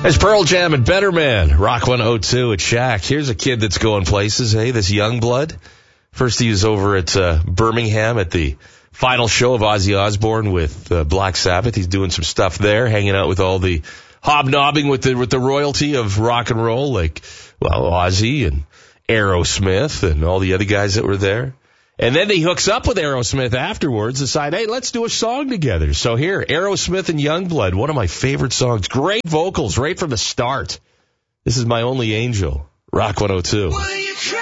There's Pearl Jam and Better Man, Rock 102 at Shaq. Here's a kid that's going places, hey, this Youngblood. First he was over at Birmingham at the final show of Ozzy Osbourne with Black Sabbath. He's doing some stuff there, hanging out with all the hobnobbing with the royalty of rock and roll, like, well, Ozzy and Aerosmith and all the other guys that were there. And then he hooks up with Aerosmith afterwards, decide, hey, let's do a song together. So here, Aerosmith and Youngblood, one of my favorite songs. Great vocals right from the start. This is My Only Angel, Rock 102.